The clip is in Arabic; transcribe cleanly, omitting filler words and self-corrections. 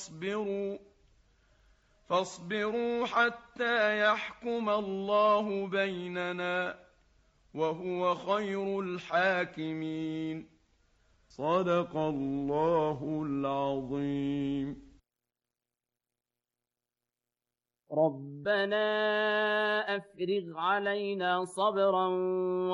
فاصبروا حتى يحكم الله بيننا وهو خير الحاكمين. صدق الله العظيم. ربنا أفرغ علينا صبرا